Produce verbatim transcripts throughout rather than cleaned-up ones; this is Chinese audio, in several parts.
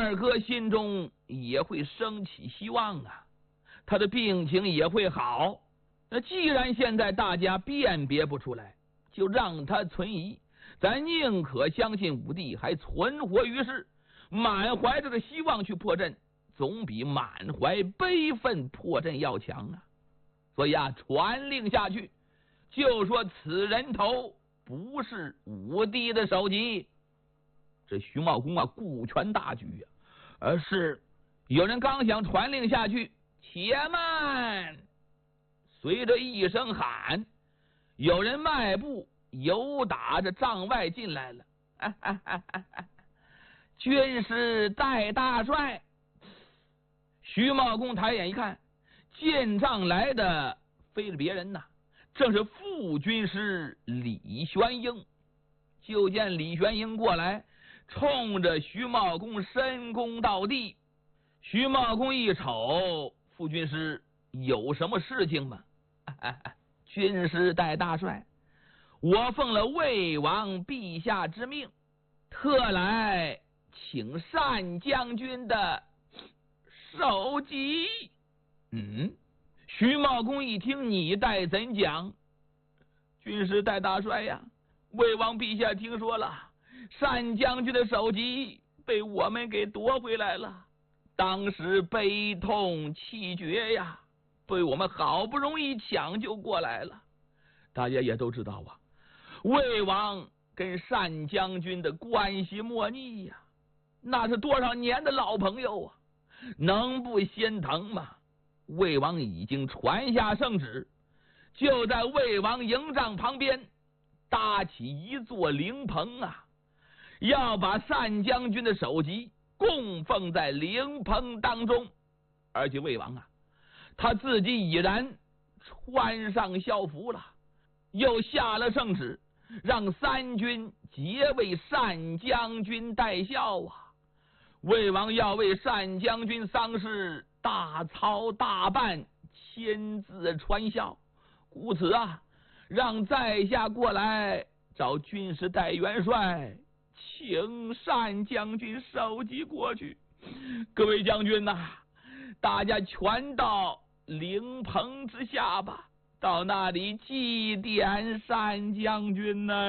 二哥心中也会升起希望啊，他的病情也会好。那既然现在大家辨别不出来，就让他存疑，咱宁可相信武帝还存活于世，满怀着的希望去破阵，总比满怀悲愤破阵要强啊。所以啊，传令下去，就说此人头不是武帝的首级。这徐茂公啊，顾全大局啊，而是有人刚想传令下去，且慢！随着一声喊，有人迈步由打着帐外进来了。啊啊啊啊啊、军师戴大帅。徐茂公抬眼一看，进帐来的非是别人呐，正是副军师李玄英。就见李玄英过来，冲着徐茂公深躬到地。徐茂公一瞅，副军师有什么事情吗？军师戴大帅，我奉了魏王陛下之命，特来请单将军的首级。嗯，徐茂公一听，你待怎讲？军师戴大帅呀，魏王陛下听说了，单将军的首级被我们给夺回来了，当时悲痛气绝呀，被我们好不容易抢救过来了。大家也都知道啊，魏王跟单将军的关系莫逆呀，那是多少年的老朋友啊，能不心疼吗？魏王已经传下圣旨，就在魏王营帐旁边搭起一座灵棚啊，要把单将军的首级供奉在灵棚当中。而且魏王啊，他自己已然穿上校服了，又下了圣旨，让三军皆为单将军戴孝啊。魏王要为单将军丧事大操大办，亲自传孝，故此啊，让在下过来找军师戴元帅，请单将军首级过去。各位将军呐、啊，大家全到灵棚之下吧，到那里祭奠单将军呢。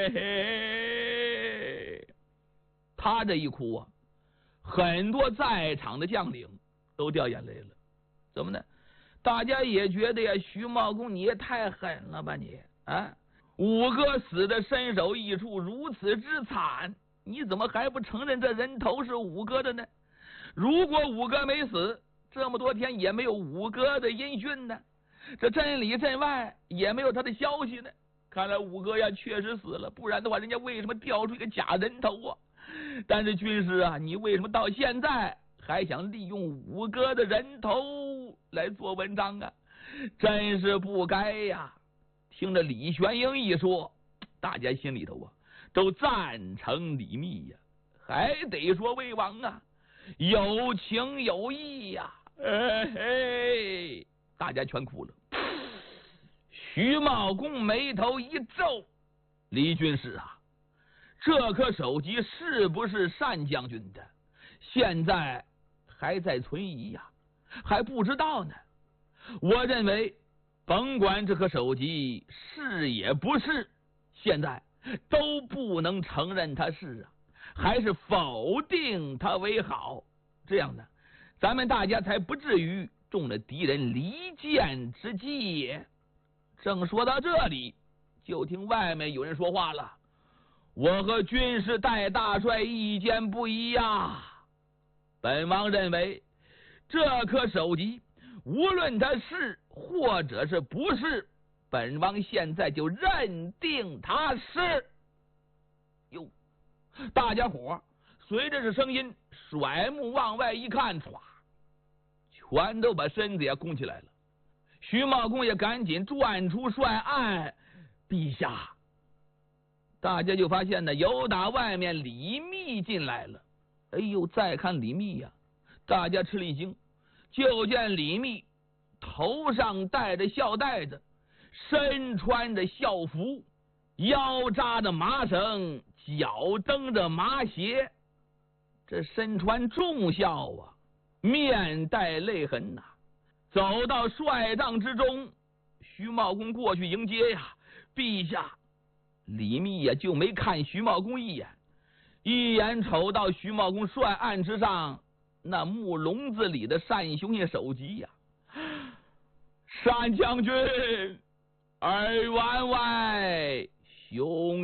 他这一哭啊，很多在场的将领都掉眼泪了。怎么呢？大家也觉得呀，徐茂公你也太狠了吧你啊！五哥死的身首异处，如此之惨，你怎么还不承认这人头是五哥的呢？如果五哥没死，这么多天也没有五哥的音讯呢，这镇里镇外也没有他的消息呢。看来五哥呀确实死了，不然的话人家为什么调出一个假人头啊？但是军师啊，你为什么到现在还想利用五哥的人头来做文章啊？真是不该呀！听着李玄英一说，大家心里头啊都赞成李密呀，还得说魏王啊有情有义呀！哎嘿，大家全哭了。徐茂公眉头一皱，李军师啊，这颗首级是不是单将军的？现在还在存疑呀，还不知道呢。我认为，甭管这颗首级是也不是，现在都不能承认它是啊，还是否定它为好。这样呢，咱们大家才不至于中了敌人离间之计也。正说到这里，就听外面有人说话了：“我和军师戴大帅意见不一呀。本王认为，这颗首级无论它是或者是不是，本王现在就认定它是。”哟，大家伙随着这声音甩目往外一看，唰，全都把身子也弓起来了。徐茂公也赶紧转出帅案：“陛下！”大家就发现呢，有打外面李密进来了。哎呦，再看李密呀、啊，大家吃了一惊，就见李密头上戴着孝带子，身穿着孝服，腰扎着麻绳，脚蹬着麻鞋。 这身穿重孝啊，面带泪痕呐、啊，走到帅帐之中。徐茂公过去迎接呀，陛下。李密呀就没看徐茂公一眼，一眼瞅到徐茂公帅案之上那木笼子里的单雄爷首级呀，单将军，儿员外，兄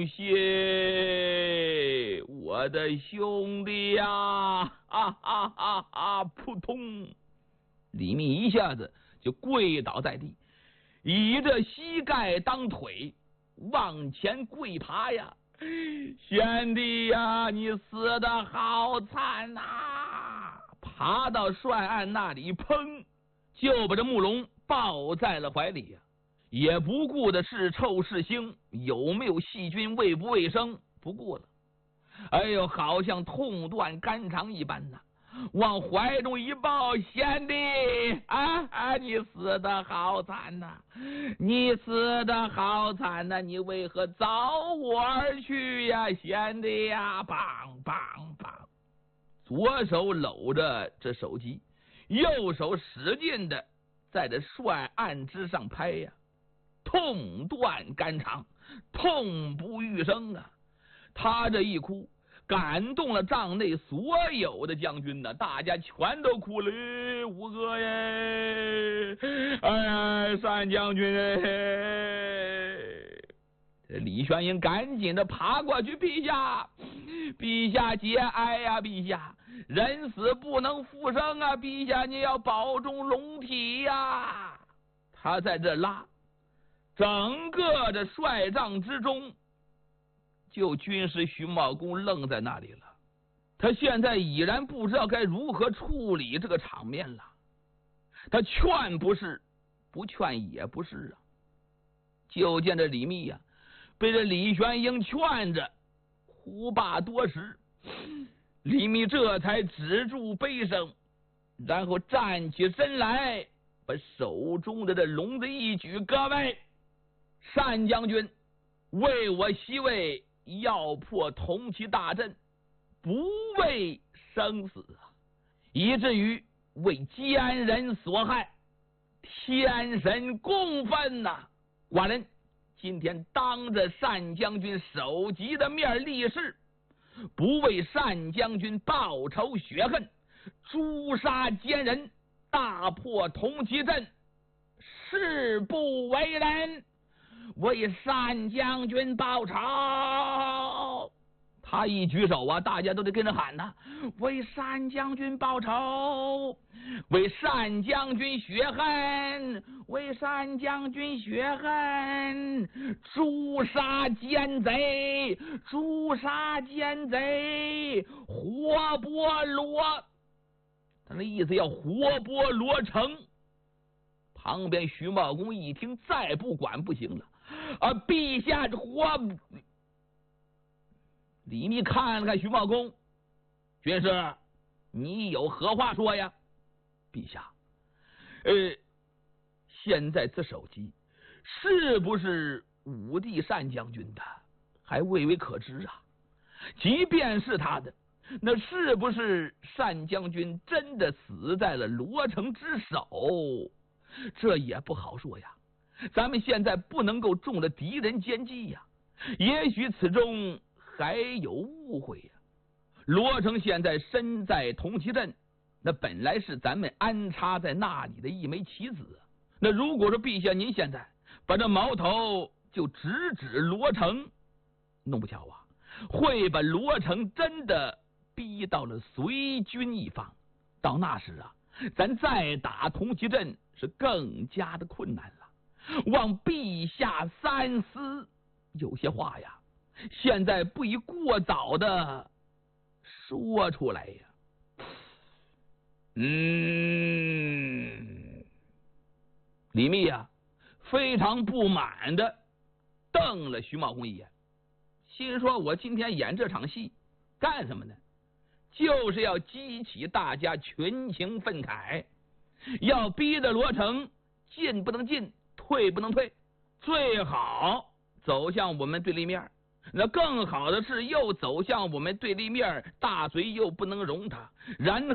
谢，我的兄弟呀！啊啊啊啊！扑通，李密一下子就跪倒在地，以这膝盖当腿，往前跪爬呀！贤弟呀，你死得好惨呐、啊！爬到帅案那里，砰，就把这木龙抱在了怀里呀、啊，也不顾的是臭是腥，有没有细菌，卫不卫生，不顾了。哎呦，好像痛断肝肠一般呐、啊！往怀中一抱，贤弟啊啊！你死得好惨呐、啊！你死得好惨呐、啊！你为何早我而去呀，贤弟呀！梆梆梆，左手搂着这手机，右手使劲的在这帅案之上拍呀，痛断肝肠，痛不欲生啊！他这一哭，感动了帐内所有的将军呢，大家全都哭了。吴哥耶，哎呀，单将军哎！李玄英赶紧的爬过去，陛下，陛下节哀呀，陛下，人死不能复生啊，陛下你要保重龙体呀！他在这拉，整个的帅帐之中。就军师徐茂公愣在那里了，他现在已然不知道该如何处理这个场面了。他劝不是，不劝也不是啊。就见这李密呀、啊，被这李玄英劝着，呼罢多时，李密这才止住悲声，然后站起身来，把手中的这笼子一举：“各位，单将军为我西魏要破同齐大阵，不畏生死啊，以至于为奸人所害，天神公愤呐、啊！寡人今天当着单将军首级的面立誓，不为单将军报仇雪恨，诛杀奸人，大破同齐阵，誓不为人。为单将军报仇！”他一举手啊，大家都得跟着喊呐：“为单将军报仇，为单将军雪恨，为单将军雪恨，诛杀奸贼，诛杀奸贼，活剥罗。”他那意思要活剥罗城。旁边徐茂公一听，再不管不行了啊！陛下活。李密看了看徐茂公，军师，你有何话说呀？陛下，呃，现在此首级是不是武帝单将军的，还未为可知啊。即便是他的，那是不是单将军真的死在了罗城之手？这也不好说呀，咱们现在不能够中了敌人奸计呀，也许此中还有误会呀。罗成现在身在同齐镇，那本来是咱们安插在那里的一枚棋子，那如果说陛下您现在把这矛头就直指罗成，弄不巧啊，会把罗成真的逼到了随军一方，到那时啊，咱再打同齐镇是更加的困难了。望陛下三思，有些话呀，现在不宜过早的说出来呀。嗯，李密呀、啊，非常不满的瞪了徐茂公一眼，心说：我今天演这场戏干什么呢？就是要激起大家群情愤慨，要逼得罗成进不能进，退不能退，最好走向我们对立面， 那更好的是又走向我们对立面，大嘴又不能容他，然